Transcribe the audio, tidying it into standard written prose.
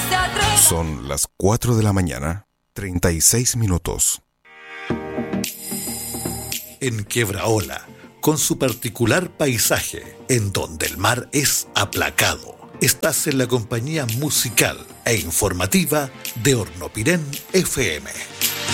Son las 4 de la mañana, 36 minutos. En Quiebraola, con su particular paisaje, en donde el mar es aplacado, estás en la compañía musical e informativa de Hornopirén FM.